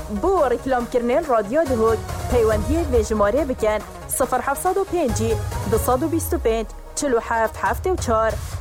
بو رکلام کردن رادیو دهود پیوندی ویژماره بکن 0705 225 47 74